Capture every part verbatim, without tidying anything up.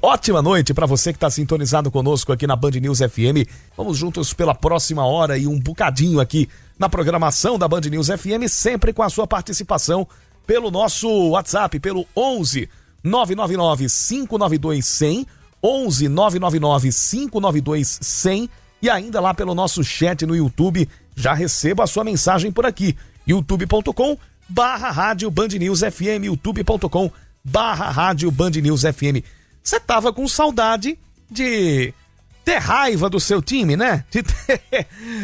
ótima noite para você que está sintonizado conosco aqui na Band News F M. Vamos juntos pela próxima hora e um bocadinho aqui na programação da Band News F M, sempre com a sua participação pelo nosso WhatsApp, pelo onze nove nove nove cinco nove dois cem, onze nove nove nove cinco nove dois cem, e ainda lá pelo nosso chat no YouTube. Já recebo a sua mensagem por aqui, youtube ponto com barra rádio Band News F M, youtube ponto com barra rádio Band News F M. Você tava com saudade de ter raiva do seu time, né? De, ter,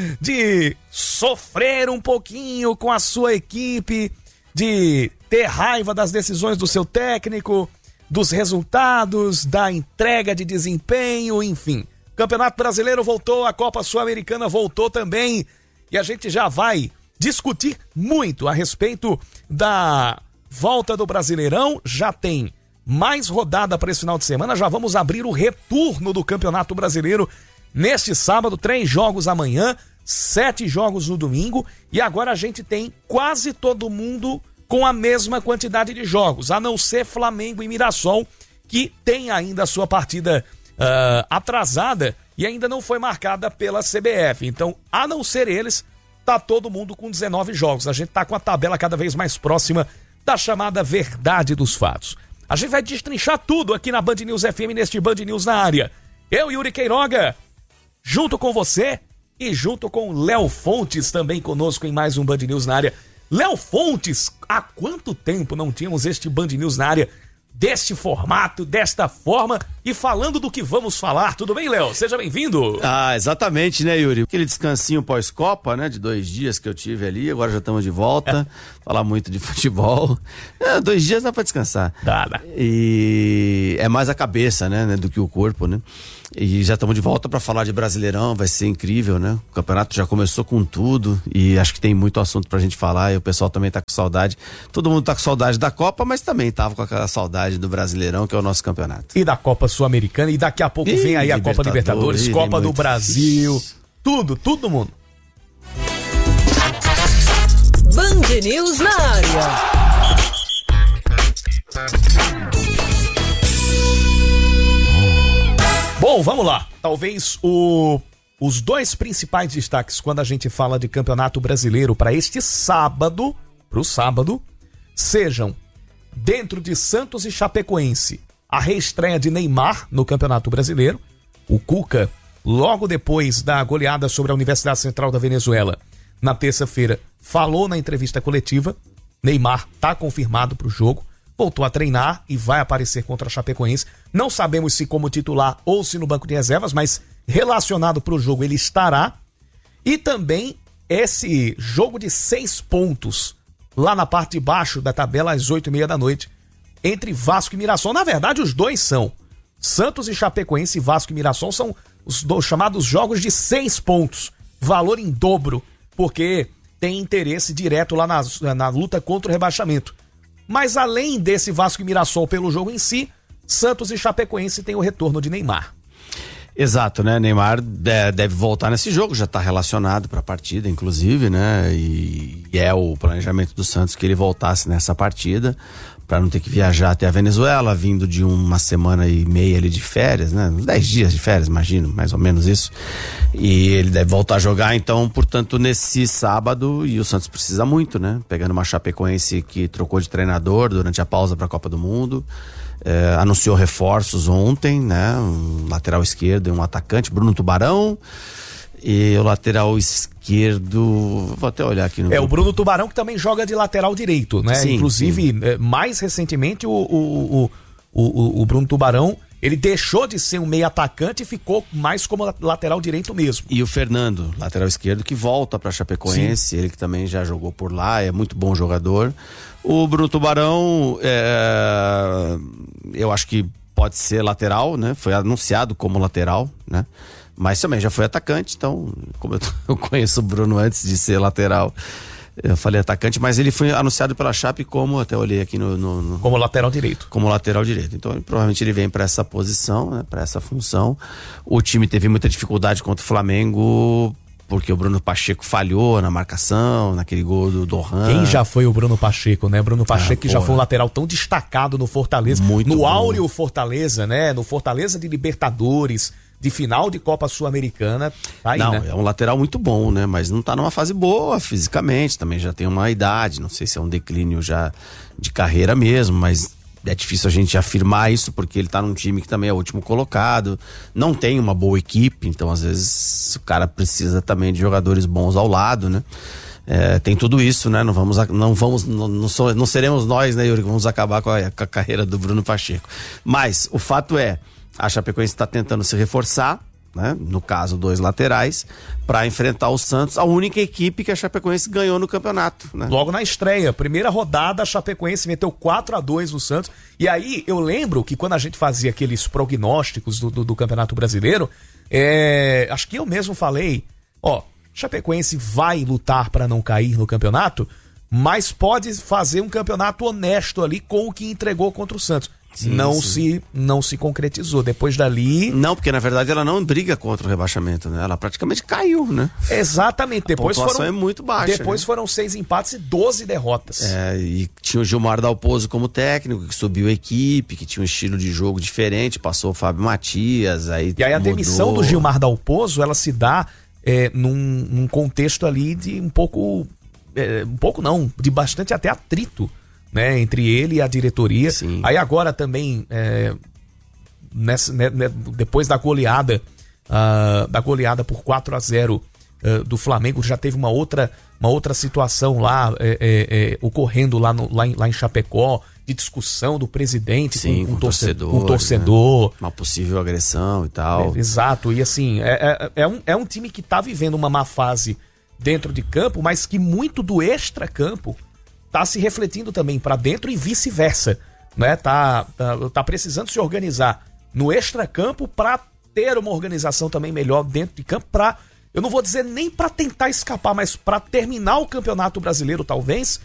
de sofrer um pouquinho com a sua equipe, de ter raiva das decisões do seu técnico, dos resultados, da entrega de desempenho, enfim. O Campeonato Brasileiro voltou, a Copa Sul-Americana voltou também, e a gente já vai discutir muito a respeito da volta do Brasileirão. Já tem mais rodada para esse final de semana, já vamos abrir o retorno do Campeonato Brasileiro neste sábado, três jogos amanhã, sete jogos no domingo, e agora a gente tem quase todo mundo com a mesma quantidade de jogos, a não ser Flamengo e Mirassol, que tem ainda a sua partida uh, atrasada e ainda não foi marcada pela C B F. Então, a não ser eles, tá todo mundo com dezenove jogos. A gente tá com a tabela cada vez mais próxima da chamada verdade dos fatos. A gente vai destrinchar tudo aqui na Band News F M, neste Band News na área. Eu, Yuri Queiroga, junto com você e junto com Léo Fontes, também conosco em mais um Band News na área. Léo Fontes, há quanto tempo não tínhamos este Band News na área deste formato, desta forma, e falando do que vamos falar? Tudo bem, Léo? Seja bem-vindo. Ah, exatamente, né, Yuri? Aquele descansinho pós-Copa, né, de dois dias que eu tive ali, agora já estamos de volta, falar muito de futebol. É, dois dias dá pra descansar. Dá, dá. E é mais a cabeça, né, né, do que o corpo, né? E já estamos de volta para falar de Brasileirão, vai ser incrível, né? O campeonato já começou com tudo e acho que tem muito assunto pra gente falar, e o pessoal também tá com saudade. Todo mundo tá com saudade da Copa, mas também tava com aquela saudade do Brasileirão, que é o nosso campeonato. E da Copa Sul-Americana, e daqui a pouco Ih, vem aí a Copa Libertadores, Copa do Brasil, tudo, tudo no mundo. Band News na área. Bom, vamos lá. Talvez o, os dois principais destaques quando a gente fala de Campeonato Brasileiro para este sábado, pro sábado, sejam dentro de Santos e Chapecoense, a reestreia de Neymar no Campeonato Brasileiro. O Cuca, logo depois da goleada sobre a Universidade Central da Venezuela, na terça-feira, falou na entrevista coletiva, Neymar tá confirmado pro jogo, voltou a treinar e vai aparecer contra a Chapecoense. Não sabemos se como titular ou se no banco de reservas, mas relacionado pro jogo ele estará. E também esse jogo de seis pontos lá na parte de baixo da tabela às oito e meia da noite entre Vasco e Mirassol. Na verdade, os dois são Santos e Chapecoense, Vasco e Mirassol são os dois chamados jogos de seis pontos, valor em dobro, porque tem interesse direto lá na, na luta contra o rebaixamento. Mas além desse Vasco e Mirassol pelo jogo em si, Santos e Chapecoense tem o retorno de Neymar. Exato, né? Neymar deve voltar nesse jogo, já está relacionado para a partida, inclusive, né? E é o planejamento do Santos que ele voltasse nessa partida, para não ter que viajar até a Venezuela, vindo de uma semana e meia ali de férias, né? Uns dez dias de férias, imagino, mais ou menos isso. E ele deve voltar a jogar, então, portanto, nesse sábado, e o Santos precisa muito, né? Pegando uma Chapecoense que trocou de treinador durante a pausa para a Copa do Mundo. É, anunciou reforços ontem, né? Um lateral esquerdo e um atacante, Bruno Tubarão. E o lateral esquerdo, vou até olhar aqui no... É, o Bruno Tubarão, que também joga de lateral direito, né? Sim, inclusive, sim. É, mais recentemente, o, o, o, o, o Bruno Tubarão, ele deixou de ser um meio atacante e ficou mais como lateral direito mesmo. E o Fernando, lateral esquerdo, que volta pra Chapecoense, sim. Ele que também já jogou por lá, é muito bom jogador. O Bruno Tubarão, é, eu acho que pode ser lateral, né? Foi anunciado como lateral, né? Mas também já foi atacante, então, como eu, eu conheço o Bruno antes de ser lateral, eu falei atacante, mas ele foi anunciado pela Chape como, até olhei aqui no... no, no como lateral direito. Como lateral direito. Então, provavelmente ele vem para essa posição, né, para essa função. O time teve muita dificuldade contra o Flamengo porque o Bruno Pacheco falhou na marcação, naquele gol do Dohan. Quem já foi o Bruno Pacheco, né? Bruno Pacheco ah, que já foi um lateral tão destacado no Fortaleza. Muito no bom. áureo Fortaleza, né? No Fortaleza de Libertadores, de final de Copa Sul-Americana. Tá aí, não, né? É um lateral muito bom, né? Mas não tá numa fase boa fisicamente, também já tem uma idade, não sei se é um declínio já de carreira mesmo, mas é difícil a gente afirmar isso porque ele tá num time que também é o último colocado, não tem uma boa equipe, então às vezes o cara precisa também de jogadores bons ao lado, né? É, tem tudo isso, né? Não vamos, não vamos, não, não, sou, não seremos nós, né, Yuri, que vamos acabar com a, com a carreira do Bruno Pacheco. Mas o fato é, a Chapecoense está tentando se reforçar, né? No caso, dois laterais, para enfrentar o Santos, a única equipe que a Chapecoense ganhou no campeonato, né? Logo na estreia, primeira rodada, a Chapecoense meteu quatro a dois no Santos. E aí, eu lembro que quando a gente fazia aqueles prognósticos do, do, do Campeonato Brasileiro, é, acho que eu mesmo falei, ó, Chapecoense vai lutar para não cair no campeonato, mas pode fazer um campeonato honesto ali com o que entregou contra o Santos. Sim, não, sim. Se, não se concretizou. Depois dali... Não, porque na verdade ela não briga contra o rebaixamento, né? Ela praticamente caiu, né? Exatamente. Depois a pontuação foram, é muito baixa. Depois né? foram seis empates e doze derrotas. É, e tinha o Gilmar Dalpozo como técnico, que subiu a equipe, que tinha um estilo de jogo diferente, passou o Fábio Matias, aí E aí a mudou. demissão do Gilmar Dalpozo, ela se dá é, num, num contexto ali de um pouco... É, um pouco não, de bastante até atrito, né, entre ele e a diretoria. Sim. Aí agora também, é, nessa, né, depois da goleada, uh, da goleada por quatro a zero uh, do Flamengo, já teve uma outra, uma outra situação lá, é, é, é, ocorrendo lá, no, lá, em, lá em Chapecó, de discussão do presidente Sim, com, com, com torcedor, torcedor, com torcedor. Né? Uma possível agressão e tal. É, exato, e assim, é, é, é, um, é um time que tá vivendo uma má fase dentro de campo, mas que muito do extra-campo tá se refletindo também para dentro e vice-versa, né? Tá, tá, tá precisando se organizar no extra-campo para ter uma organização também melhor dentro de campo para, eu não vou dizer nem para tentar escapar, mas para terminar o Campeonato Brasileiro talvez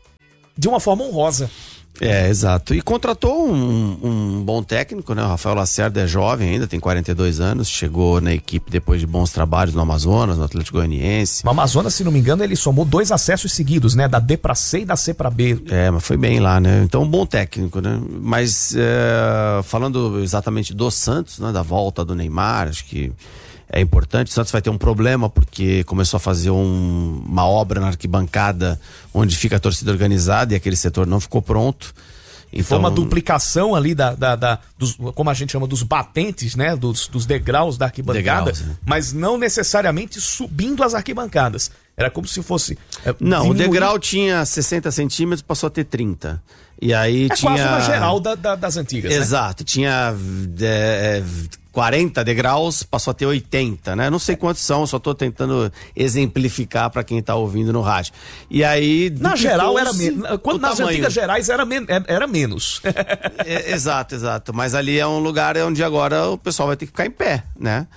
de uma forma honrosa. É, exato. E contratou um, um bom técnico, né? O Rafael Lacerda é jovem ainda, tem quarenta e dois anos, chegou na equipe depois de bons trabalhos no Amazonas, no Atlético Goianiense. No Amazonas, se não me engano, ele somou dois acessos seguidos, né? Da D pra C e da C pra B. É, mas foi bem lá, né? Então, um bom técnico, né? Mas, é, falando exatamente do Santos, né? Da volta do Neymar, acho que é importante. O Santos vai ter um problema porque começou a fazer um, uma obra na arquibancada onde fica a torcida organizada e aquele setor não ficou pronto. Então, foi uma duplicação ali da, da, da dos, como a gente chama, dos batentes, né? Dos, dos degraus da arquibancada, degraus, né? Mas não necessariamente subindo as arquibancadas. Era como se fosse... É, não, diminuir... o degrau tinha sessenta centímetros, passou a ter trinta. E aí é tinha... quase uma geral da, da, das antigas, Exato, né? Tinha é, quarenta degraus, passou a ter oitenta, né? Não sei quantos são, só tô tentando exemplificar para quem tá ouvindo no rádio. E aí... Na geral era menos. Quando nas tamanho. antigas gerais era, men era menos. é, exato, exato. Mas ali é um lugar onde agora o pessoal vai ter que ficar em pé, né?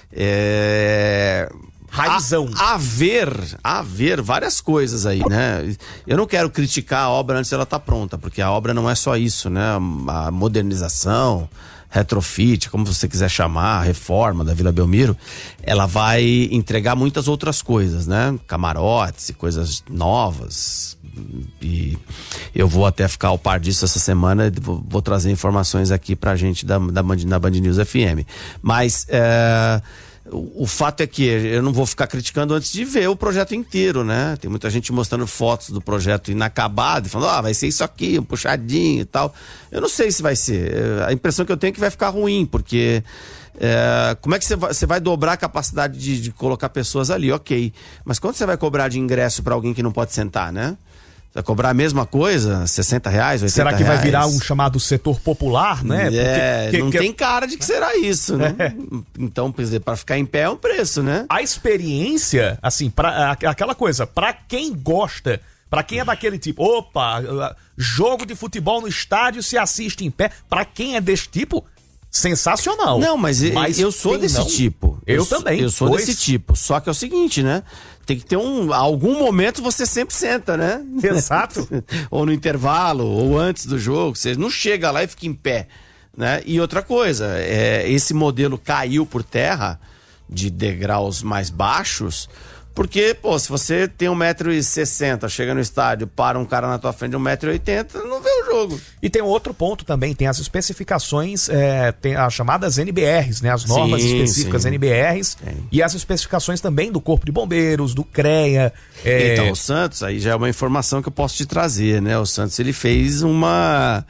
É... Raizão. A, a ver, a ver várias coisas aí, né? Eu não quero criticar a obra antes dela estar pronta, porque a obra não é só isso, né? A modernização, retrofit, como você quiser chamar, a reforma da Vila Belmiro, ela vai entregar muitas outras coisas, né? Camarotes e coisas novas. E eu vou até ficar ao par disso essa semana, vou, vou trazer informações aqui pra gente da, da, da Band News F M. Mas é... O, o fato é que eu não vou ficar criticando antes de ver o projeto inteiro, né? Tem muita gente mostrando fotos do projeto inacabado e falando, ah, vai ser isso aqui, um puxadinho e tal. Eu não sei se vai ser. A impressão que eu tenho é que vai ficar ruim, porque é, como é que você vai, você vai dobrar a capacidade de, de colocar pessoas ali? Ok. Mas quanto você vai cobrar de ingresso para alguém que não pode sentar, né? Vai cobrar a mesma coisa? sessenta reais, oitenta Será que reais? vai virar um chamado setor popular, né? É, Porque, não que, tem cara de que será isso, né? É. Então, para ficar em pé é um preço, né? A experiência, assim, pra, aquela coisa, pra quem gosta, pra quem é daquele tipo, opa, jogo de futebol no estádio se assiste em pé, pra quem é desse tipo, sensacional. Não, mas, mas eu sou desse não, tipo. Eu, eu também. Eu sou pois... desse tipo. Só que é o seguinte, né? Tem que ter um... Algum momento você sempre senta, né? Exato. Ou no intervalo, ou antes do jogo. Você não chega lá e fica em pé, né? E outra coisa, é, esse modelo caiu por terra de degraus mais baixos, porque, pô, se você tem um metro e sessenta, chega no estádio, para um cara na tua frente de um metro e oitenta, não vê o jogo. E tem outro ponto também, tem as especificações, é, tem as chamadas N B Rs, né? As normas Sim, específicas sim. N B Rs Tem. e as especificações também do Corpo de Bombeiros, do CREA. É... Então, o Santos, aí já é uma informação que eu posso te trazer, né? O Santos, ele fez uma,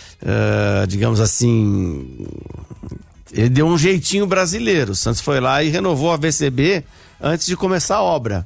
uh, digamos assim, ele deu um jeitinho brasileiro. O Santos foi lá e renovou a V C B antes de começar a obra.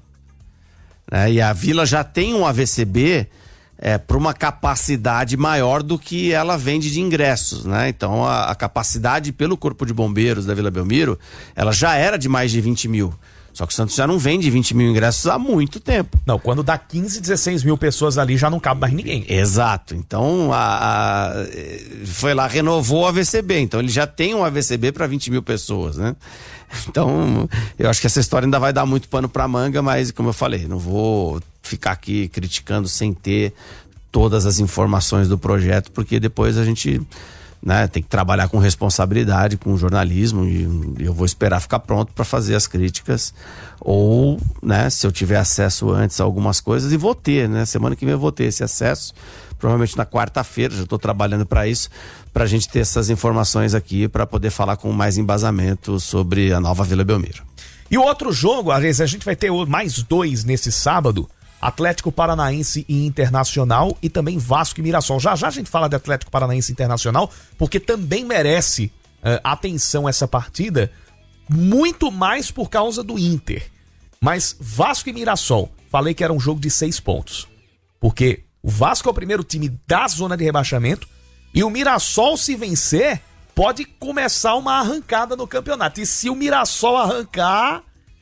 É, e a Vila já tem um A V C B é, para uma capacidade maior do que ela vende de ingressos, né? Então a, a capacidade pelo Corpo de Bombeiros da Vila Belmiro, ela já era de mais de vinte mil. Só que o Santos já não vende vinte mil ingressos há muito tempo. Não, quando dá quinze, dezesseis mil pessoas ali, já não cabe mais ninguém. Exato. Então, a, a, foi lá, renovou a V C B. Então, ele já tem um A V C B para vinte mil pessoas, né? Então, eu acho que essa história ainda vai dar muito pano pra manga, mas, como eu falei, não vou ficar aqui criticando sem ter todas as informações do projeto, porque depois a gente... né, tem que trabalhar com responsabilidade, com jornalismo, e eu vou esperar ficar pronto para fazer as críticas, ou, né, se eu tiver acesso antes a algumas coisas, e vou ter, né, semana que vem eu vou ter esse acesso, provavelmente na quarta-feira, já estou trabalhando para isso, para a gente ter essas informações aqui, para poder falar com mais embasamento sobre a nova Vila Belmiro. E o outro jogo, aliás, a gente vai ter mais dois nesse sábado, Atlético Paranaense e Internacional, e também Vasco e Mirassol. Já já a gente fala de Atlético Paranaense e Internacional, porque também merece uh, atenção essa partida, muito mais por causa do Inter. Mas Vasco e Mirassol, falei que era um jogo de seis pontos. Porque o Vasco é o primeiro time da zona de rebaixamento, e o Mirassol, se vencer, pode começar uma arrancada no campeonato. E se o Mirassol arrancar,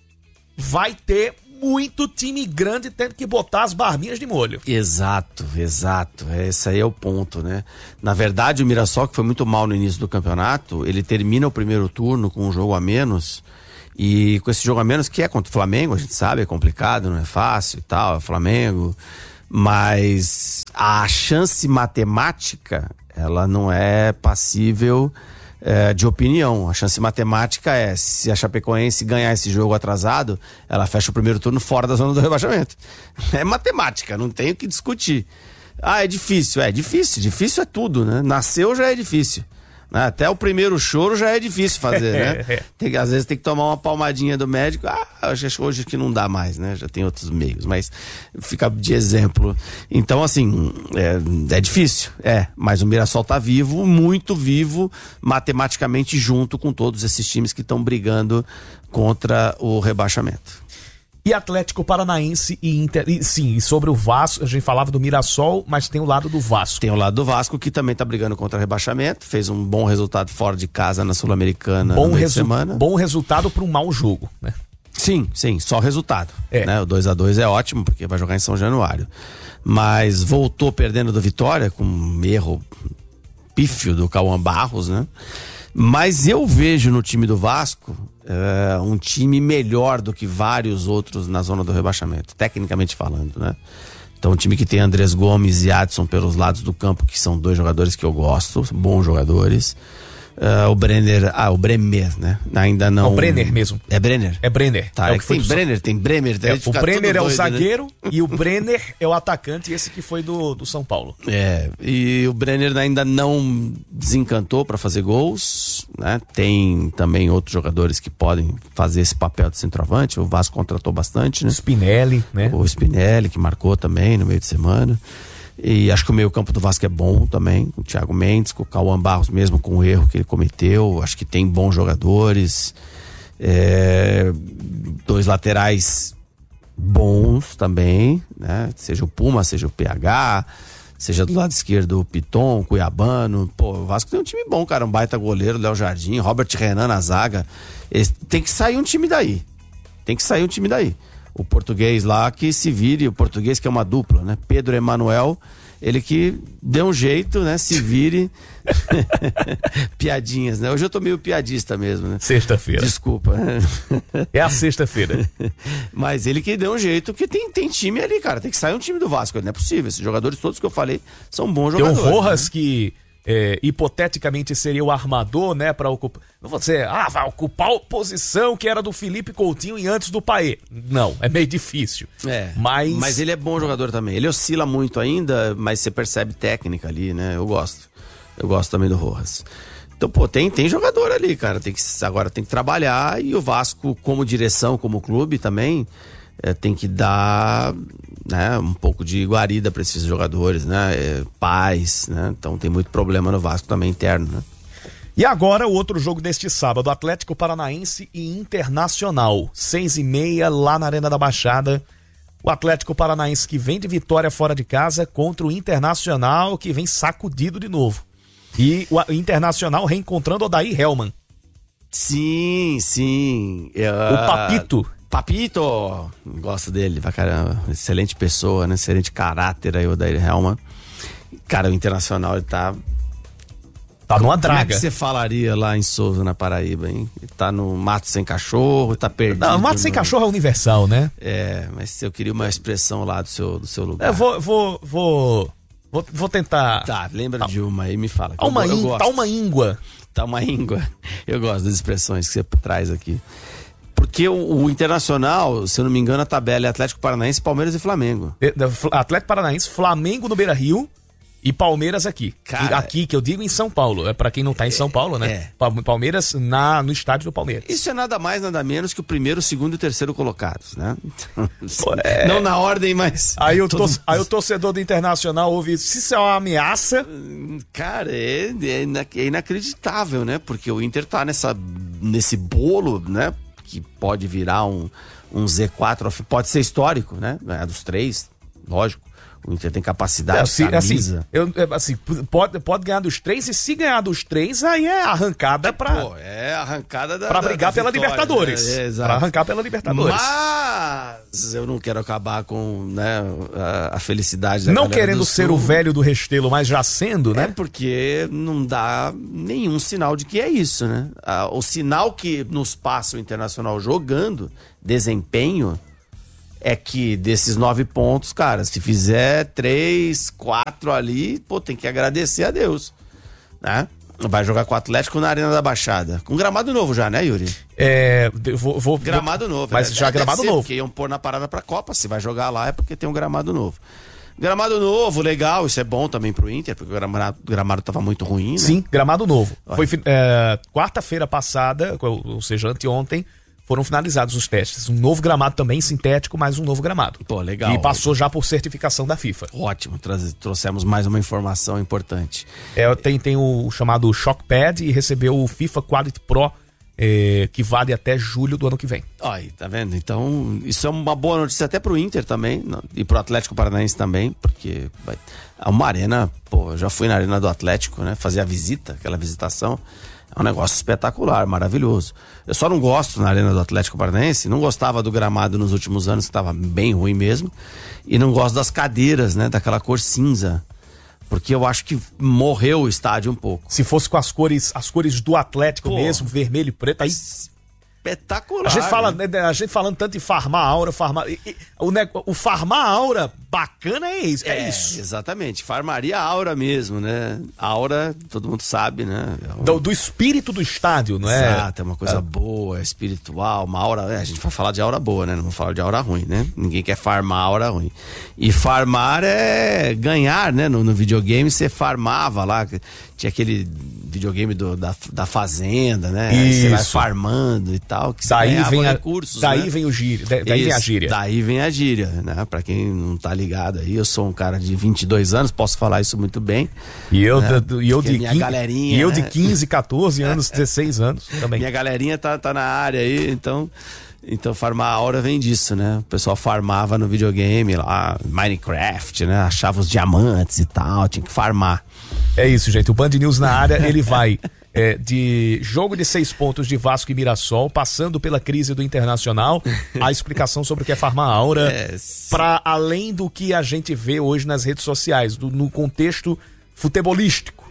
vai ter muito time grande tendo que botar as barbinhas de molho. Exato, exato. Esse aí é o ponto, né? Na verdade, o Mirassol, que foi muito mal no início do campeonato, ele termina o primeiro turno com um jogo a menos, e com esse jogo a menos, que é contra o Flamengo, a gente sabe, é complicado, não é fácil e tal, é Flamengo, mas a chance matemática, ela não é passível É, de opinião. A chance matemática é, se a Chapecoense ganhar esse jogo atrasado, ela fecha o primeiro turno fora da zona do rebaixamento. É matemática, não tem o que discutir. Ah, é difícil, é difícil, difícil é tudo, né? Nasceu já é difícil. Até o primeiro choro já é difícil fazer, né? Tem, às vezes tem que tomar uma palmadinha do médico. Ah, acho que hoje que não dá mais, né? Já tem outros meios, mas fica de exemplo. Então, assim, é, é difícil, é. Mas o Mirassol tá vivo, muito vivo, matematicamente, junto com todos esses times que estão brigando contra o rebaixamento. E Atlético Paranaense e Inter... E, sim, e sobre o Vasco, a gente falava do Mirassol, mas tem o lado do Vasco. Tem o lado do Vasco, que também tá brigando contra o rebaixamento, fez um bom resultado fora de casa na Sul-Americana bom no meio resu... de semana. Bom resultado para um mau jogo, né? Sim, sim, só resultado. É. Né? O dois a dois é ótimo, porque vai jogar em São Januário. Mas voltou perdendo do Vitória, com um erro pífio do Cauã Barros, né? Mas eu vejo no time do Vasco é, um time melhor do que vários outros na zona do rebaixamento, tecnicamente falando, né? Então, um time que tem Andrés Gomes e Adson pelos lados do campo, que são dois jogadores que eu gosto, bons jogadores. Uh, o Brenner, ah, o Bremer, né? Ainda não. É o Brenner mesmo. É Brenner? É Brenner. Tá, é é que tem Brenner, tem Bremer. É, o Brenner é o doido, zagueiro, né? e o Brenner é o atacante, esse que foi do, do São Paulo. É, e o Brenner ainda não desencantou para fazer gols, né? Tem também outros jogadores que podem fazer esse papel de centroavante. O Vasco contratou bastante, né? Spinelli, né? O Spinelli, que marcou também no meio de semana. E acho que o meio campo do Vasco é bom também, com o Thiago Mendes, com o Cauã Barros mesmo, com o erro que ele cometeu. Acho que tem bons jogadores, é, dois laterais bons também, né? Seja o Puma, seja o P H, seja do lado esquerdo o Piton, o Cuiabano. Pô, o Vasco tem um time bom, cara, um baita goleiro, Léo Jardim, Robert Renan na zaga. Eles, tem que sair um time daí, tem que sair um time daí. O português lá que se vire, o português que é uma dupla, né? Pedro Emanuel, ele que deu um jeito, né? Se vire. Piadinhas, né? Hoje eu tô meio piadista mesmo, né? Sexta-feira. Desculpa. É a sexta-feira. Mas ele que deu um jeito, que tem, tem time ali, cara. Tem que sair um time do Vasco, não é possível. Esses jogadores todos que eu falei são bons Tem o jogadores. Rojas, né? que é, hipoteticamente seria o armador, né, para ocupar, não vou dizer, ah, vai ocupar a posição que era do Felipe Coutinho e antes do Paê. Não, é meio difícil. É, mas... mas ele é bom jogador também. Ele oscila muito ainda, mas você percebe técnica ali, né? Eu gosto. Eu gosto também do Rojas. Então, pô, tem, tem jogador ali, cara. Tem que, agora tem que trabalhar e o Vasco, como direção, como clube também, é, tem que dar, né, um pouco de guarida para esses jogadores, né? É, paz, né? Então tem muito problema no Vasco também interno, né? E agora o outro jogo deste sábado, Atlético Paranaense e Internacional, seis e meia lá na Arena da Baixada. O Atlético Paranaense que vem de vitória fora de casa contra o Internacional que vem sacudido de novo. E o Internacional reencontrando o Odair Hellmann. Sim, sim. Uh... O Papito. Papito! Gosto dele pra caramba. Excelente pessoa, né? Excelente caráter aí, o Odair Hellmann. Cara, o Internacional, ele tá... Tá numa draga. Como é que você falaria lá em Souza, na Paraíba, hein? Ele tá no mato sem cachorro, tá perdido. Não, mato sem no... cachorro é universal, né? É, mas eu queria uma expressão lá do seu, do seu lugar. Eu vou, vou, vou, vou, vou tentar... Tá, lembra tá. de uma aí, me fala. Tá uma, in... tá uma íngua. Tá uma íngua. Eu gosto das expressões que você traz aqui. Porque o, o Internacional, se eu não me engano, a tabela é Atlético Paranaense, Palmeiras e Flamengo. Atlético Paranaense, Flamengo no Beira-Rio e Palmeiras aqui. Cara, aqui, que eu digo em São Paulo. É pra quem não tá em São Paulo, né? É. Palmeiras na, no estádio do Palmeiras. Isso é nada mais, nada menos que o primeiro, o segundo e o terceiro colocados, né? Pô, é... Não na ordem, mas... Aí o, todo... aí o torcedor do Internacional ouve isso. Se isso é uma ameaça... Cara, é, é, ina... é inacreditável, né? Porque o Inter tá nessa, nesse bolo, né? Que pode virar um, um Z quatro, pode ser histórico, né? É dos três, lógico. O Inter tem capacidade, é, assim, camisa. Assim, eu, assim, pode, pode ganhar dos três, e se ganhar dos três, aí é arrancada pra... Pô, é arrancada da... Pra da, brigar da pela vitória, Libertadores. Né? É, exato. Pra arrancar pela Libertadores. Mas eu não quero acabar com, né, a, a felicidade da Não galera querendo do ser Sul. O velho do Restelo, mas já sendo, né? É porque não dá nenhum sinal de que é isso, né? O sinal que nos passa o Internacional jogando, desempenho... é que desses nove pontos, cara, se fizer três, quatro ali, pô, tem que agradecer a Deus, né? Vai jogar com o Atlético na Arena da Baixada. Com gramado novo já, né, Yuri? É, vou... vou gramado vou, novo. Mas é, já deve gramado ser, novo. Porque iam pôr na parada pra Copa, se vai jogar lá é porque tem um gramado novo. Gramado novo, legal, isso é bom também pro Inter, porque o gramado, o gramado tava muito ruim, né? Sim, gramado novo. Olha. Foi é, quarta-feira passada, ou seja, anteontem, foram finalizados os testes. Um novo gramado também, sintético, mas um novo gramado. Pô, legal. E passou já por certificação da FIFA. Ótimo, trouxemos mais uma informação importante. É, tem, tem o chamado Shockpad e recebeu o FIFA Quality Pro, é, que vale até julho do ano que vem. Aí, tá vendo? Então, isso é uma boa notícia até pro Inter também, e pro Atlético Paranaense também, porque vai, é uma arena, pô, eu já fui na arena do Atlético, né, fazer a visita, aquela visitação. É um negócio espetacular, maravilhoso. Eu só não gosto na Arena do Atlético Paranaense, não gostava do gramado nos últimos anos, que estava bem ruim mesmo, e não gosto das cadeiras, né, daquela cor cinza, porque eu acho que morreu o estádio um pouco. Se fosse com as cores, as cores do Atlético Pô, mesmo, vermelho e preto, aí... espetacular. A gente, fala, né? a gente falando tanto em farmar aura, farmar... E, e, o, o farmar aura bacana é isso. É, é isso. Exatamente. Farmaria aura mesmo, né? Aura, todo mundo sabe, né? É um... do, do espírito do estádio, não é? Exato, é uma coisa é. boa, espiritual, uma aura... É, a gente vai falar de aura boa, né? Não vamos falar de aura ruim, né? Ninguém quer farmar aura ruim. E farmar é ganhar, né? No, no videogame você farmava lá, tinha aquele videogame do, da, da fazenda, né? Isso. Aí você vai farmando e tal, que daí vem a, recursos, daí né? vem o gíria, daí Isso, vem a gíria. Daí vem a gíria, né? Pra quem não tá ligado aí, eu sou um cara de vinte e dois anos, posso falar isso muito bem. E eu, né? e eu, de, minha quinze, galerinha, e eu né? de quinze, catorze anos, dezesseis anos também. Minha galerinha tá, tá na área aí, então... Então, farmar a aura vem disso, né? O pessoal farmava no videogame lá, Minecraft, né? Achava os diamantes e tal, tinha que farmar. É isso, gente. O Band News na área, ele vai é, de jogo de seis pontos de Vasco e Mirassol, passando pela crise do Internacional, a explicação sobre o que é farmar a aura, é, para além do que a gente vê hoje nas redes sociais, do, no contexto futebolístico.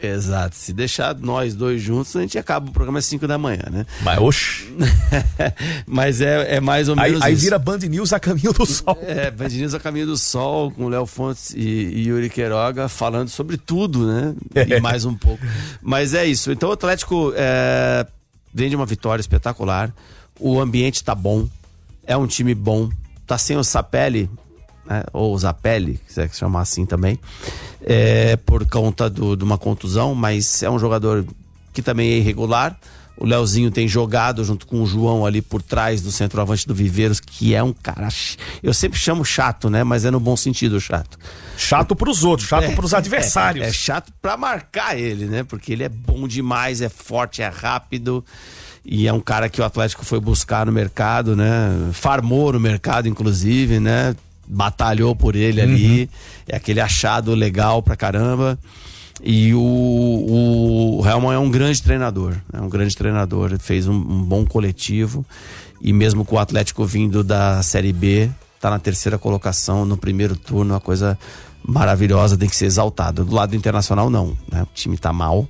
Exato. Se deixar nós dois juntos, a gente acaba o programa às cinco da manhã, né? Mas, oxe. Mas é, é mais ou menos Aí, aí isso. vira Band News a caminho do sol. É, Band News a caminho do sol, com Léo Fontes e, e Yuri Queiroga falando sobre tudo, né? E mais um pouco. Mas é isso. Então o Atlético é, vem de uma vitória espetacular. O ambiente tá bom. É um time bom. Tá sem o Sapelli, né? Ou o Zapelli, se quiser chamar assim também. É, por conta do, de uma contusão, mas é um jogador que também é irregular. O Leozinho tem jogado junto com o João ali por trás do centroavante do Viveiros, que é um cara... Eu sempre chamo chato, né? Mas é no bom sentido chato. Chato pros outros, chato É, pros adversários. É, é chato pra marcar ele, né? Porque ele é bom demais, é forte, é rápido. E é um cara que o Atlético foi buscar no mercado, né? Farmou no mercado, inclusive, né? Batalhou por ele ali. Uhum. É aquele achado legal pra caramba. E o, o, o Helman é um grande treinador, é um grande treinador, fez um, um bom coletivo, e mesmo com o Atlético vindo da Série B, tá na terceira colocação no primeiro turno, uma coisa maravilhosa, tem que ser exaltada. Do lado internacional não, né? O time tá mal,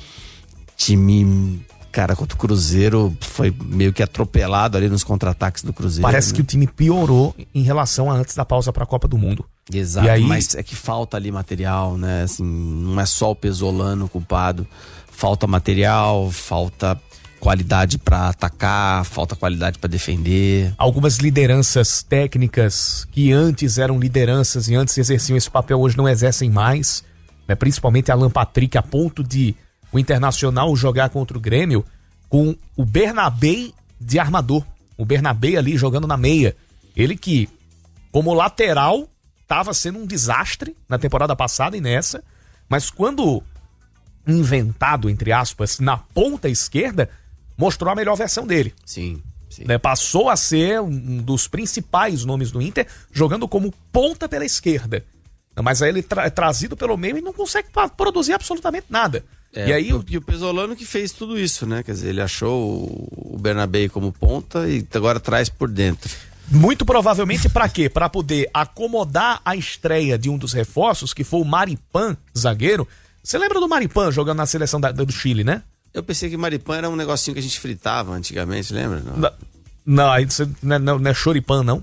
time, cara, contra o Cruzeiro foi meio que atropelado ali nos contra-ataques do Cruzeiro. Parece né? que o time piorou em relação a antes da pausa pra Copa do Mundo. Exato, e aí... mas é que falta ali material, né? Assim, não é só o Pesolano culpado, falta material, falta qualidade pra atacar, falta qualidade pra defender. Algumas lideranças técnicas que antes eram lideranças e antes exerciam esse papel, hoje não exercem mais, né? Principalmente Alan Patrick, a ponto de o Internacional jogar contra o Grêmio com o Bernabé de armador, o Bernabé ali jogando na meia, ele que como lateral estava sendo um desastre na temporada passada e nessa, mas quando inventado, entre aspas, na ponta esquerda, mostrou a melhor versão dele. Sim, sim. Né? Passou a ser um dos principais nomes do Inter, jogando como ponta pela esquerda. Mas aí ele tra- é trazido pelo meio e não consegue pa- produzir absolutamente nada. É, e aí o, e o Pesolano que fez tudo isso, né? Quer dizer, ele achou o, o Bernabé como ponta e agora traz por dentro. Muito provavelmente para quê? Para poder acomodar a estreia de um dos reforços, que foi o Maripan, zagueiro. Você lembra do Maripan jogando na seleção da, do Chile, né? Eu pensei que Maripan era um negocinho que a gente fritava antigamente, lembra? Não, Não, não, aí você não, é- não, não é choripan, não.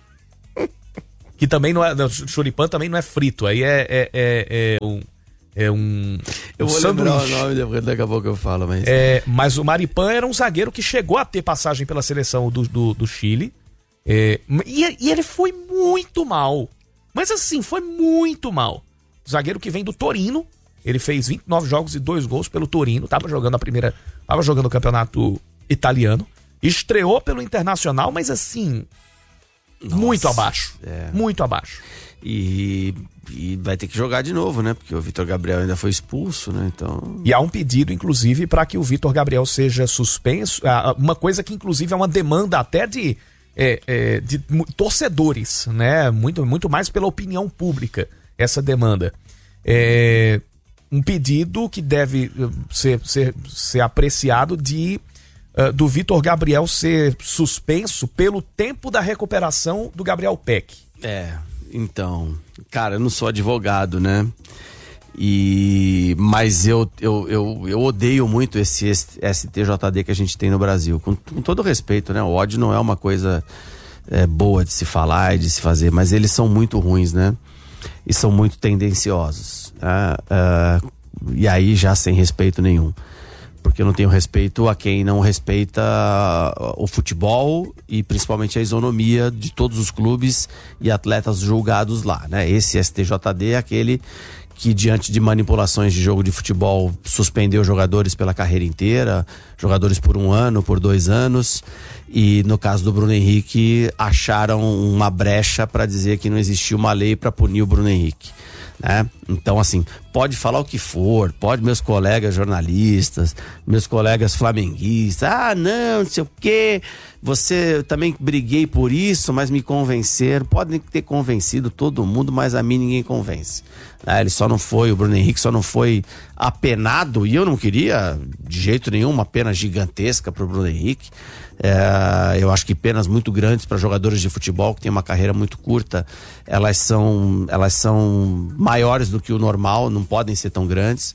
Que também não é... Não, choripan também não é frito, aí é, é, é, é um... É um, eu um vou sanduíche. lembrar o nome, depois, daqui a pouco eu falo, mas... É, mas o Maripan era um zagueiro que chegou a ter passagem pela seleção do, do, do Chile. É, e, e ele foi muito mal. Mas assim, foi muito mal. Zagueiro que vem do Torino. Ele fez vinte e nove jogos e dois gols pelo Torino. Tava jogando a primeira. Tava jogando o campeonato italiano. Estreou pelo Internacional, mas assim. Nossa, muito abaixo. É. Muito abaixo. E, e vai ter que jogar de novo, né? Porque o Vitor Gabriel ainda foi expulso, né? Então... E há um pedido, inclusive, para que o Vitor Gabriel seja suspenso. Uma coisa que, inclusive, é uma demanda até de. É, é, de torcedores, né? Muito, muito mais pela opinião pública, essa demanda. É um pedido que deve ser, ser, ser apreciado de uh, do Vitor Gabriel ser suspenso pelo tempo da recuperação do Gabriel Peck. É, então, cara, eu não sou advogado, né? E, mas eu, eu, eu, eu odeio muito esse S T J D que a gente tem no Brasil, com, com todo respeito, né? O ódio não é uma coisa é, boa de se falar e de se fazer, mas eles são muito ruins, né? E são muito tendenciosos. Né? Uh, e aí já sem respeito nenhum. Porque eu não tenho respeito a quem não respeita o futebol e principalmente a isonomia de todos os clubes e atletas julgados lá, né? Esse S T J D é aquele que, diante de manipulações de jogo de futebol, suspendeu jogadores pela carreira inteira, jogadores por um ano, por dois anos, e no caso do Bruno Henrique, acharam uma brecha para dizer que não existia uma lei para punir o Bruno Henrique, né? Então, assim, pode falar o que for, pode meus colegas jornalistas, meus colegas flamenguistas, ah, não, não sei o quê, você, eu também briguei por isso, mas me convenceram, podem ter convencido todo mundo, mas a mim ninguém convence. Ah, ele só não foi, o Bruno Henrique só não foi apenado, e eu não queria de jeito nenhum uma pena gigantesca pro Bruno Henrique. É, eu acho que penas muito grandes para jogadores de futebol que têm uma carreira muito curta, elas são, elas são maiores do que o normal, não podem ser tão grandes.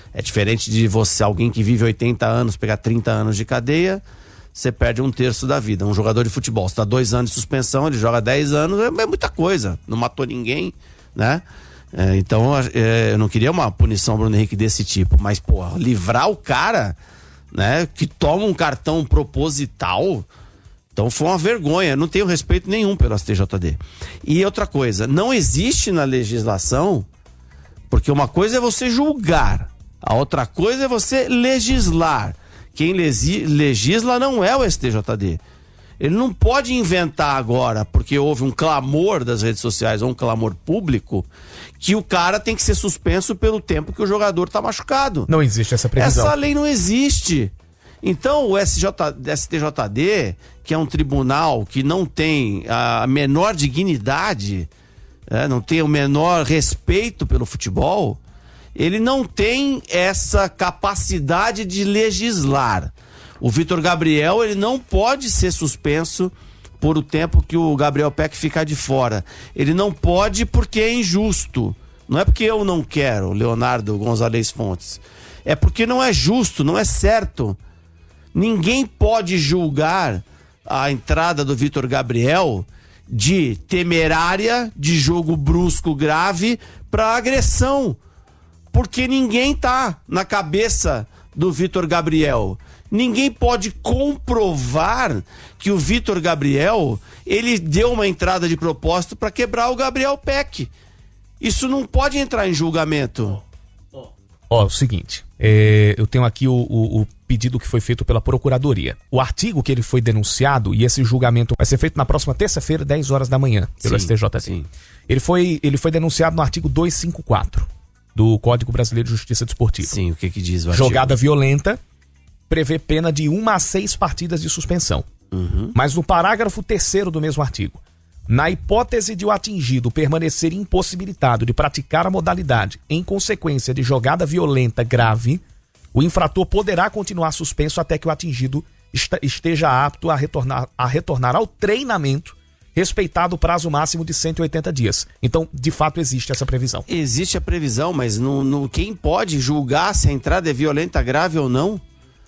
É diferente de você, alguém que vive oitenta anos, pegar trinta anos de cadeia, você perde um terço da vida. Um jogador de futebol, você dá dois anos de suspensão, ele joga dez anos, é, é muita coisa. Não matou ninguém, né? É, então, é, eu não queria uma punição, Bruno Henrique, desse tipo. Mas, pô, livrar o cara, né, que toma um cartão proposital, então foi uma vergonha. Eu não tenho respeito nenhum pelo S T J D. E outra coisa, não existe na legislação, porque uma coisa é você julgar, a outra coisa é você legislar. Quem legisla não é o S T J D. Ele não pode inventar agora, porque houve um clamor das redes sociais ou um clamor público, que o cara tem que ser suspenso pelo tempo que o jogador está machucado. Não existe essa previsão. Essa lei não existe. Então o S T J D, que é um tribunal que não tem a menor dignidade, é, não tem o menor respeito pelo futebol, ele não tem essa capacidade de legislar. O Vitor Gabriel, ele não pode ser suspenso por o tempo que o Gabriel Peck ficar de fora. Ele não pode porque é injusto. Não é porque eu não quero, Leonardo Gonzalez Fontes. É porque não é justo, não é certo. Ninguém pode julgar a entrada do Vitor Gabriel de temerária, de jogo brusco grave, para agressão. Porque ninguém tá na cabeça do Vitor Gabriel. Ninguém pode comprovar que o Vitor Gabriel, ele deu uma entrada de propósito para quebrar o Gabriel Peck. Isso não pode entrar em julgamento. Ó, oh, o seguinte, é, eu tenho aqui o, o, o pedido que foi feito pela Procuradoria. O artigo que ele foi denunciado, e esse julgamento vai ser feito na próxima terça-feira, dez horas da manhã, pelo sim, S T J D. Sim. Ele foi, ele foi denunciado no artigo duzentos e cinquenta e quatro do Código Brasileiro de Justiça Desportiva. Sim, o que que diz o artigo? Jogada violenta prevê pena de uma a seis partidas de suspensão. Uhum. Mas no parágrafo terceiro do mesmo artigo, na hipótese de o atingido permanecer impossibilitado de praticar a modalidade em consequência de jogada violenta grave, o infrator poderá continuar suspenso até que o atingido esteja apto a retornar, a retornar ao treinamento, respeitado o prazo máximo de cento e oitenta dias. Então, de fato, existe essa previsão. Existe a previsão, mas no, no, quem pode julgar se a entrada é violenta grave ou não?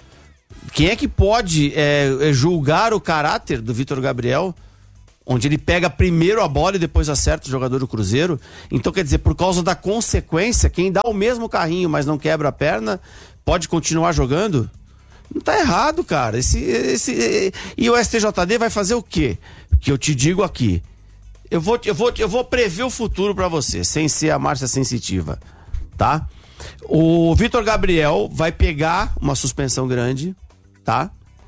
Quem é que pode é, julgar o caráter do Vitor Gabriel, onde ele pega primeiro a bola e depois acerta o jogador do Cruzeiro? Então, quer dizer, por causa da consequência, quem dá o mesmo carrinho, mas não quebra a perna, pode continuar jogando? Não tá errado, cara. Esse, esse, e o S T J D vai fazer o quê? Que eu te digo aqui. Eu vou, eu vou, eu vou prever o futuro pra você, sem ser a Márcia Sensitiva, tá? O Vitor Gabriel vai pegar uma suspensão grande, tá?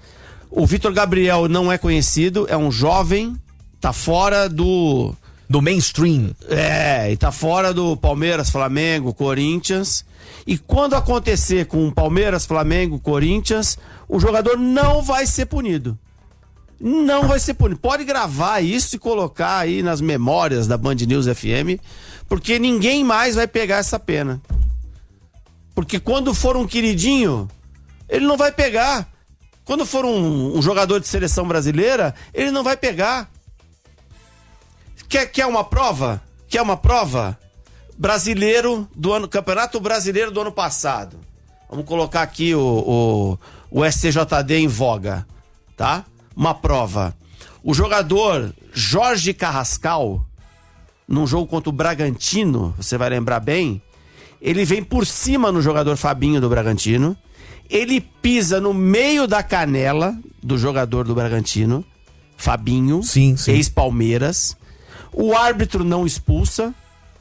O Vitor Gabriel não é conhecido, é um jovem, tá fora do... do mainstream. É, e tá fora do Palmeiras, Flamengo, Corinthians. E quando acontecer com Palmeiras, Flamengo, Corinthians, o jogador não vai ser punido. Não vai ser punido. Pode gravar isso e colocar aí nas memórias da Band News F M, porque ninguém mais vai pegar essa pena. Porque quando for um queridinho, ele não vai pegar. Quando for um, um jogador de seleção brasileira, ele não vai pegar. Quer, quer uma prova? Quer uma prova? Brasileiro do ano, Campeonato Brasileiro do ano passado. Vamos colocar aqui o, o, o S T J D em voga, tá? Uma prova. O jogador Jorge Carrascal, num jogo contra o Bragantino, você vai lembrar bem, ele vem por cima no jogador Fabinho do Bragantino, ele pisa no meio da canela do jogador do Bragantino, Fabinho, sim, sim. ex-Palmeiras. O árbitro não expulsa,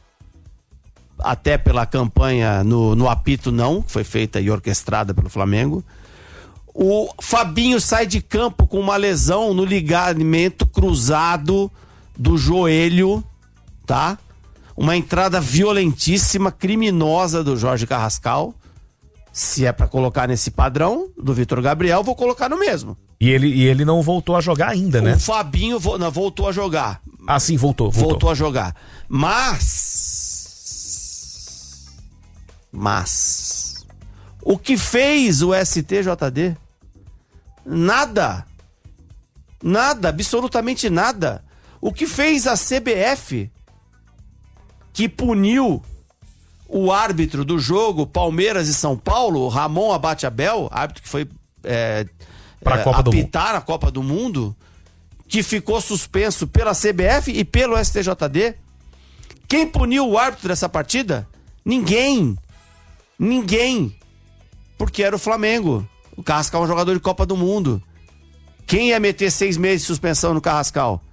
até pela campanha no, no apito não, que foi feita e orquestrada pelo Flamengo. O Fabinho sai de campo com uma lesão no ligamento cruzado do joelho, tá? Uma entrada violentíssima, criminosa do Jorge Carrascal. Se é pra colocar nesse padrão do Vitor Gabriel, vou colocar no mesmo. E ele, e ele não voltou a jogar ainda, né? O Fabinho vo, não, voltou a jogar. Ah, sim, voltou, voltou. Voltou a jogar. Mas... Mas... O que fez o S T J D? Nada. Nada, absolutamente nada. O que fez a C B F, que puniu o árbitro do jogo Palmeiras e São Paulo, Ramon Abate Abel, árbitro que foi é, Pra é, Copa do apitar a Copa do Mundo, que ficou suspenso pela C B F e pelo S T J D. Quem puniu o árbitro dessa partida? Ninguém. Ninguém. Porque era o Flamengo. O Carrascal é um jogador de Copa do Mundo. Quem ia meter seis meses de suspensão no Carrascal?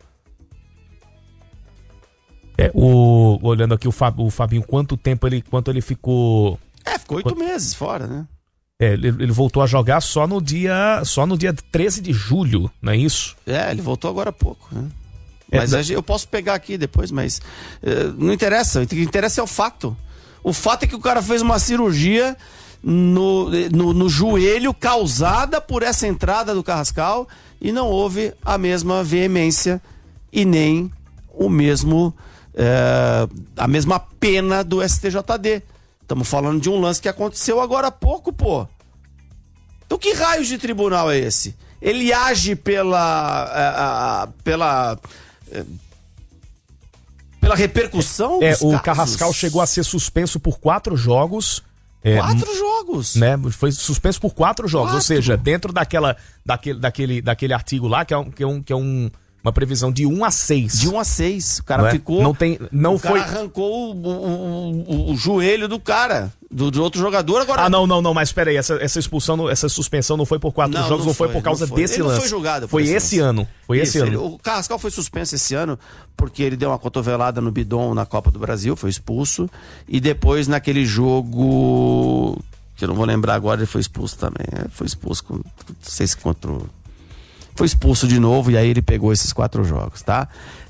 É, o, olhando aqui o, Fab, o Fabinho, quanto tempo ele, quanto ele ficou... É, ficou oito meses fora, né? É, ele, ele voltou a jogar só no dia só no dia treze de julho, não é isso? É, ele voltou agora há pouco, né? É, Mas da... eu posso pegar aqui depois, mas uh, não interessa. O que interessa é o fato. O fato é que o cara fez uma cirurgia no, no, no joelho causada por essa entrada do Carrascal e não houve a mesma veemência e nem o mesmo uh, a mesma pena do S T J D. Estamos falando de um lance que aconteceu agora há pouco, pô. Então que raios de tribunal é esse? Ele age pela... Uh, uh, pela... Uh, pela repercussão É, dos o casos. Carrascal chegou a ser suspenso por quatro jogos. É, Quatro jogos. Né? Foi suspenso por quatro jogos. Quatro. Ou seja, dentro daquela, daquele, daquele, daquele artigo lá, que é, um, que é, um, que é um, uma previsão de um a seis. De um a seis. O cara Não é? ficou... Não tem, não o foi... cara arrancou o, o, o, o joelho do cara, do, do outro jogador. Agora... Ah, não, não, não, mas peraí, essa, essa expulsão, não- essa suspensão não foi por quatro Não, jogos, não não foi, foi, por causa não foi. desse Ele não lance. foi julgado por Foi esse esse lance. ano. Foi esse Isso, ano. ele- o Carrascal foi suspenso esse ano porque ele deu uma cotovelada no bidon na Copa do Brasil, foi expulso. E depois naquele jogo, que eu não vou lembrar agora, ele foi expulso também. É, foi expulso, com, não sei se contra o... Foi expulso de novo e aí ele pegou esses quatro jogos, tá?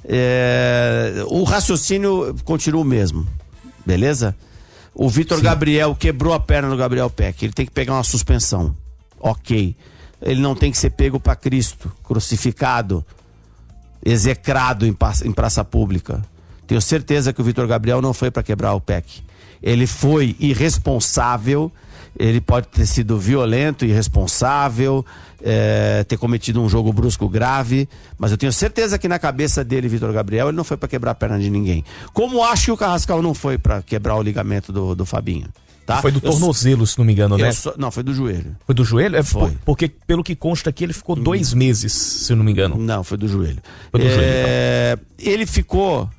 É, o raciocínio continua o mesmo, beleza? O Vitor Gabriel quebrou a perna do Gabriel Peck, ele tem que pegar uma suspensão. Ok. Ele não tem que ser pego pra Cristo, crucificado, execrado em praça, em praça pública. Tenho certeza que o Vitor Gabriel não foi pra quebrar o Peck. Ele foi irresponsável, ele pode ter sido violento, irresponsável, é, ter cometido um jogo brusco grave, mas eu tenho certeza que na cabeça dele, Vitor Gabriel, ele não foi pra quebrar a perna de ninguém. Como acho que o Carrascal não foi pra quebrar o ligamento do, do Fabinho. Tá? Foi do Eu tornozelo, se não me engano, eu né? sou- não, foi do joelho. Foi do joelho? É, Foi. por- porque, pelo que consta aqui, ele ficou dois meses, se eu não me engano. Não, foi do joelho. Foi do É, ele ficou.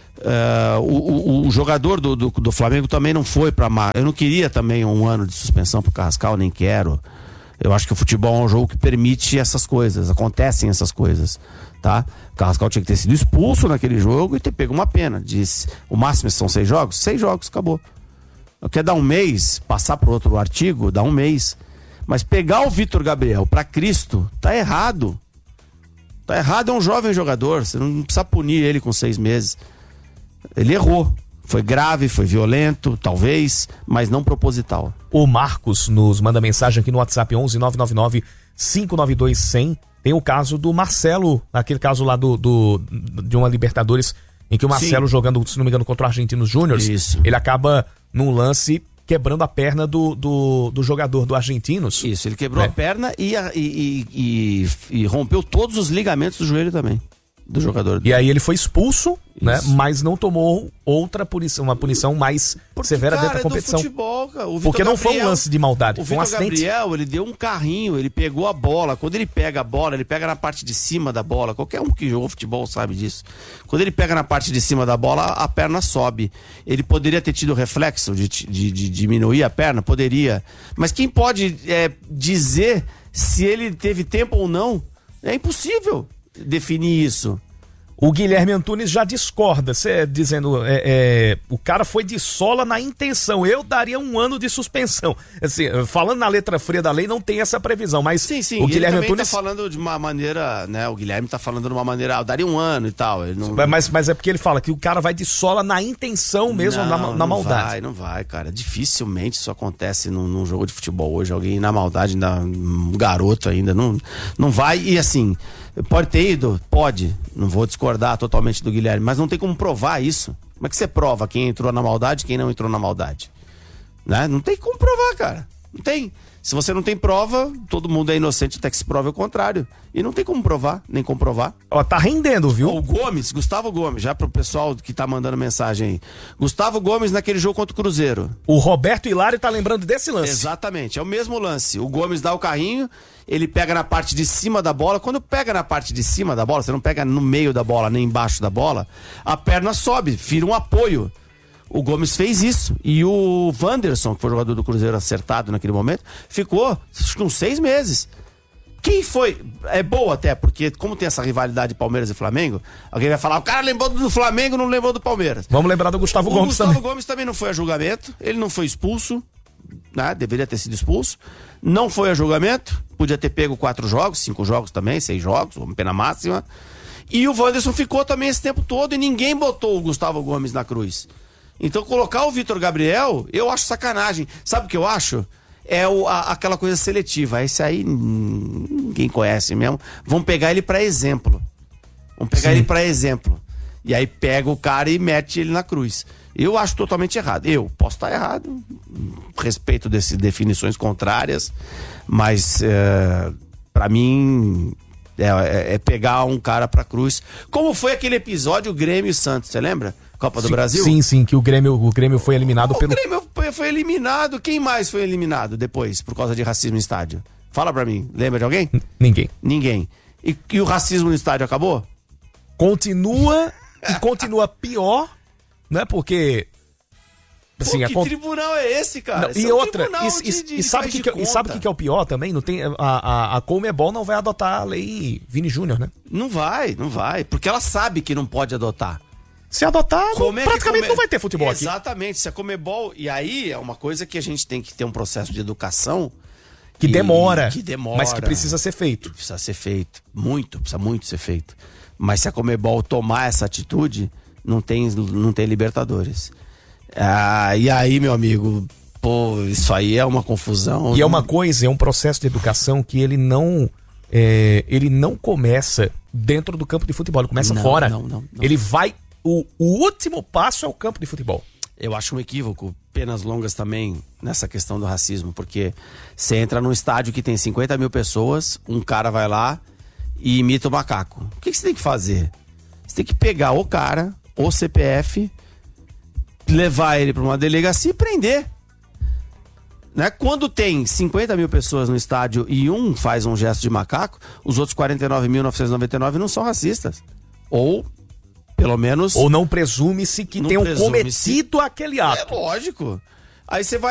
é, o, o- o jogador do, do, do Flamengo também não foi pra mar. Eu não queria também um ano de suspensão pro Carrascal, nem quero. Eu acho que o futebol é um jogo que permite essas coisas, acontecem essas coisas, tá? O Carrascal tinha que ter sido expulso naquele jogo e ter pego uma pena. Diz, o máximo são seis jogos? Seis jogos, acabou. Eu quero dar um mês, passar para outro artigo, dá um mês. Mas pegar o Vitor Gabriel para Cristo, tá errado. Tá errado, é um jovem jogador. Você não precisa punir ele com seis meses. Ele errou. Foi grave, foi violento, talvez, mas não proposital. O Marcos nos manda mensagem aqui no WhatsApp onze nove nove nove cinco nove dois cem. Tem o caso do Marcelo, aquele caso lá do, do de uma Libertadores, em que o Marcelo Sim. jogando, se não me engano, contra o Argentinos Júniors, Isso. ele acaba num lance quebrando a perna do, do, do jogador do Argentinos. Isso, ele quebrou É. a perna e, a- e- e- e- e rompeu todos os ligamentos do joelho também, do jogador. E aí ele foi expulso, né? Isso. Mas não tomou outra punição, uma punição mais Porque, severa cara, dentro da é do competição. futebol, cara. O Vitor Porque não foi um Gabriel- lance de maldade, O foi um Vitor acidente. Gabriel, ele deu um carrinho, ele pegou a bola. Quando ele pega a bola, ele pega na parte de cima da bola. Qualquer um que jogou futebol sabe disso. Quando ele pega na parte de cima da bola, a perna sobe. Ele poderia ter tido reflexo de, de- de diminuir a perna? Poderia. Mas quem pode é, dizer se ele teve tempo ou não? É impossível definir isso. O Guilherme Antunes já discorda, cê, dizendo é, é, o cara foi de sola na intenção. Eu daria um ano de suspensão. Assim, falando na letra fria da lei, não tem essa previsão, mas Sim, sim. o ele Guilherme também Antunes. tá falando de uma maneira, né? O Guilherme tá falando de uma maneira, ah, eu daria um ano e tal. Ele não, Mas, mas é porque ele fala que o cara vai de sola na intenção mesmo, na, Não, na não maldade. vai, não vai, cara. Dificilmente isso acontece num, num jogo de futebol hoje. Alguém na maldade, ainda, um garoto ainda, não, não vai. E assim, pode ter ido? Pode. Não vou discordar totalmente do Guilherme, mas não tem como provar isso. Como é que você prova quem entrou na maldade e quem não entrou na maldade? Né? Não tem como provar, cara. Não tem. Se você não tem prova, todo mundo é inocente até que se prove o contrário. E não tem como provar, nem comprovar. Ó, tá rendendo, viu? O Gomes, Gustavo Gomes, já pro pessoal que tá mandando mensagem aí. Gustavo Gomes naquele jogo contra o Cruzeiro. O Roberto Hilário tá lembrando desse lance. Exatamente, é o mesmo lance. O Gomes dá o carrinho, ele pega na parte de cima da bola. Quando pega na parte de cima da bola, você não pega no meio da bola, nem embaixo da bola, a perna sobe, vira um apoio. O Gomes fez isso. E o Wanderson, que foi o jogador do Cruzeiro acertado naquele momento, ficou acho que uns seis meses. Quem foi? É boa até, porque como tem essa rivalidade Palmeiras e Flamengo, alguém vai falar, o cara lembrou do Flamengo, não lembrou do Palmeiras. Vamos lembrar do Gustavo o Gomes Gustavo também. Gomes também não foi a julgamento, ele não foi expulso, né? Deveria ter sido expulso. Não foi a julgamento, podia ter pego quatro jogos, cinco jogos também, seis jogos, uma pena máxima. E o Wanderson ficou também esse tempo todo e ninguém botou o Gustavo Gomes na cruz. Então colocar o Vitor Gabriel, eu acho sacanagem. Sabe o que eu acho? É o, a, aquela coisa seletiva. Esse aí hum, ninguém conhece mesmo. Vamos pegar ele pra exemplo. Vamos pegar Sim. ele pra exemplo. E aí pega o cara e mete ele na cruz. Eu acho totalmente errado. Eu posso estar errado. Respeito dessas definições contrárias. Mas é, pra mim é, é, é pegar um cara pra cruz. Como foi aquele episódio Grêmio e Santos, você lembra? Copa do sim, Brasil? Sim, sim, que o Grêmio, o Grêmio foi eliminado o pelo... O Grêmio foi, foi eliminado. Quem mais foi eliminado depois por causa de racismo no estádio? Fala pra mim. Lembra de alguém? Ninguém. Ninguém. E, e o racismo no estádio acabou? Continua e continua pior, né? Porque... Assim, Pô, que a... tribunal é esse, cara? Não, esse e é um outra, e, de, e, de e sabe o que, que, e sabe que, que é o pior também? Não tem, a, a, a Conmebol não vai adotar a lei Vini Júnior, né? Não vai, não vai. Porque ela sabe que não pode adotar. Se adotar, Como é praticamente come... não vai ter futebol Exatamente, aqui. Exatamente, se a Comebol... E aí é uma coisa que a gente tem que ter um processo de educação... Que e... demora, que demora, mas que precisa ser feito. Precisa ser feito, muito, precisa muito ser feito. Mas se a Comebol tomar essa atitude, não tem, não tem Libertadores. Ah, e aí, meu amigo, pô, isso aí é uma confusão. E é uma coisa, é um processo de educação que ele não... É, ele não começa dentro do campo de futebol, ele começa não, fora. Não, não, não. Ele vai... O, o último passo é o campo de futebol. Eu acho um equívoco, penas longas também, nessa questão do racismo, porque você entra num estádio que tem cinquenta mil pessoas, um cara vai lá e imita o macaco. O que, que você tem que fazer? Você tem que pegar o cara, o C P F, levar ele para uma delegacia e prender. Né? Quando tem cinquenta mil pessoas no estádio e um faz um gesto de macaco, os outros quarenta e nove mil novecentos e noventa e nove não são racistas. Ou... Pelo menos... Ou não presume-se que não tenham presume-se. cometido aquele ato. É lógico. Aí você vai